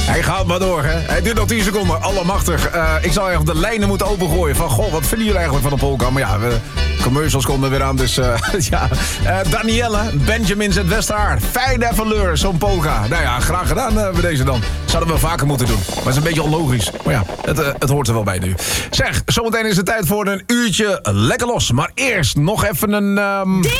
Hij gaat maar door, hè. Hij duurt nog 10 seconden. Allemachtig. Ik zou eigenlijk de lijnen moeten opengooien van... Goh, wat vinden jullie eigenlijk van de polka? Maar ja, commercials komen weer aan, dus ja. Danielle, Benjamin zet Westhaar. Fijne Valeur, zo'n polka. Nou ja, graag gedaan bij deze dan. Zouden we vaker moeten doen. Maar het is een beetje onlogisch. Maar ja, het hoort er wel bij nu. Zeg, zometeen is het tijd voor een uurtje lekker los. Maar eerst nog even een...